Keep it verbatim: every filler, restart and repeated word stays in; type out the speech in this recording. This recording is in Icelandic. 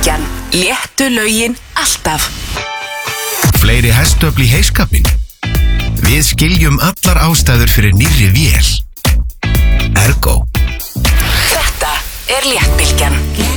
Léttbylgjan, léttu lögin alltaf. Fleiri hestöfl í heyskapinn? Við skiljum allar ástæður fyrir nýrri vél. Ergo. Þetta er Léttbylgjan.